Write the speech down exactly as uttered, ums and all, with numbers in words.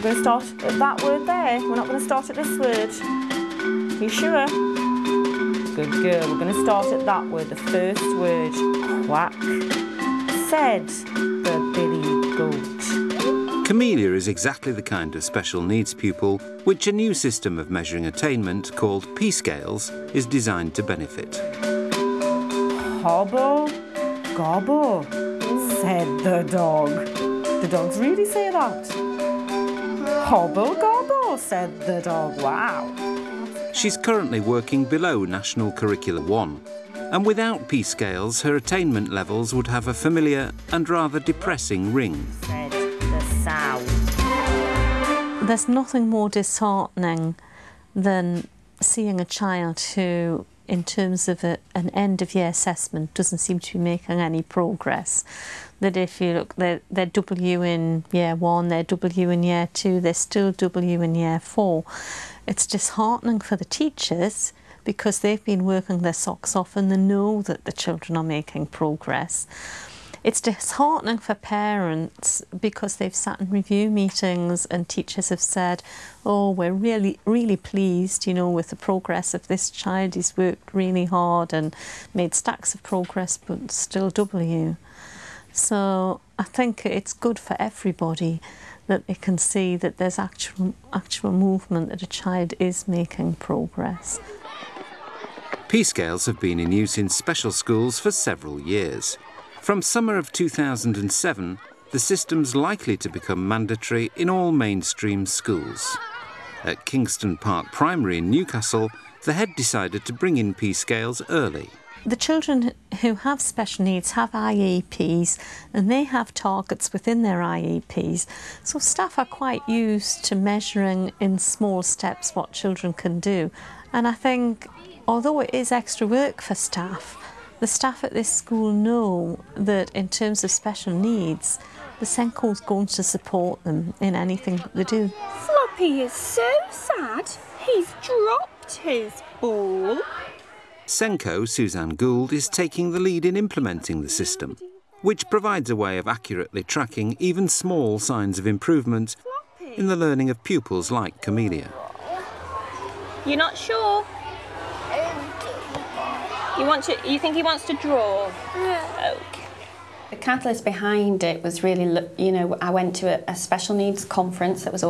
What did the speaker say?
going to start at that word there. We're not going to start at this word. Are you sure? Good girl. We're going to start at that word, the first word. Quack. Said the billy goat. Camellia is exactly the kind of special needs pupil which a new system of measuring attainment called P-Scales is designed to benefit. Hobble, gobble, said the dog. The dogs really say that. Hobble, gobble, said the dog. Wow. She's currently working below National Curriculum one, and without P-Scales, her attainment levels would have a familiar and rather depressing ring. Said the sow. There's nothing more disheartening than seeing a child who, in terms of a, an end-of-year assessment, doesn't seem to be making any progress. That if you look, they're, they're W in year one, they're W in year two, they're still W in year four. It's disheartening for the teachers because they've been working their socks off and they know that the children are making progress. It's disheartening for parents because they've sat in review meetings and teachers have said, oh, we're really, really pleased, you know, with the progress of this child. He's worked really hard and made stacks of progress, but still W. So I think it's good for everybody that they can see that there's actual, actual movement, that a child is making progress. P-Scales have been in use in special schools for several years. From summer of two thousand seven, the system's likely to become mandatory in all mainstream schools. At Kingston Park Primary in Newcastle, the head decided to bring in P-Scales early. The children who have special needs have I E Ps and they have targets within their I E Ps. So staff are quite used to measuring in small steps what children can do. And I think, although it is extra work for staff, the staff at this school know that in terms of special needs, the SENCO is going to support them in anything they do. Floppy is so sad. He's dropped his ball. SENCO, Suzanne Gould, is taking the lead in implementing the system, which provides a way of accurately tracking even small signs of improvement in the learning of pupils like Camellia. You're not sure? You want to? You think he wants to draw? Yeah. Okay. The catalyst behind it was really, you know, I went to a, a special needs conference that was